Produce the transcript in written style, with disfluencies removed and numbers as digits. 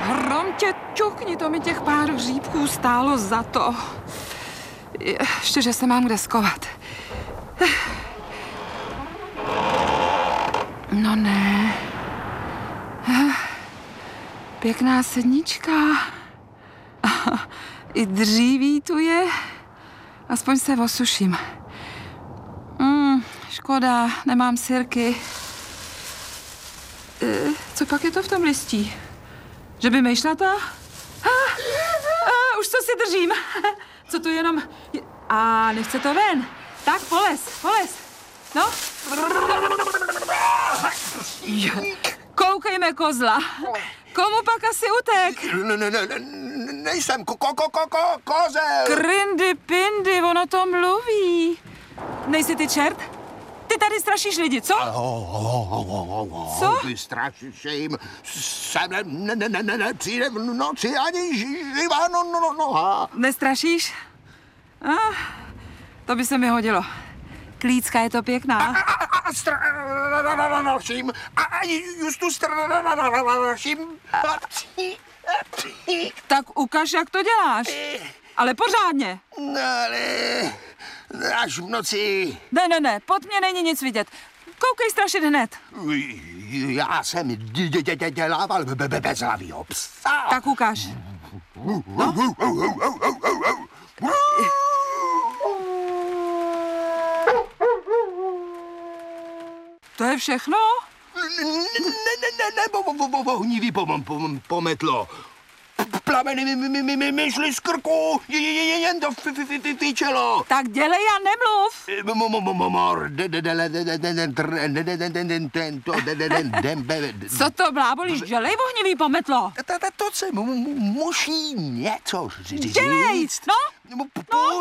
Hrom tě ťukni, to mi těch pár hříbků stálo za to. Ještě, že se mám kde skovat. No ne. Pěkná sednička. I dříví tu je. Aspoň se osuším. Škoda, nemám sirky. Co pak je to v tom listí? Že by myšlata? Už co si držím. Co tu jenom... nechce to ven. Tak, polez. No. Koukejme, kozla. Komu pak asi utek? Nejsem kozel. Krindy pindy, ono to mluví. Nejsi ty čert? Ty tady strašíš lidi, co? Co? Ty strašíš jim. Sem nepřijde v noci ani živá noha. Nestrašíš? To by se mi hodilo. Klícka je to pěkná. Straším. A justu straším. Tak ukaž, jak to děláš. Ale pořádně. Ale až v noci. Ne, pod mě není nic vidět. Koukej strašit hned. Já jsem dělával bezhlavýho psa. Tak ukaž. No. To je všechno? Vohnivý pometlo. Plameny mi šly z krku, jen to fičelo. Tak dělej a nemluv. Co to blábolíš? Dělej, vohnivý pometlo. To se musí něco říct. Dělej, no.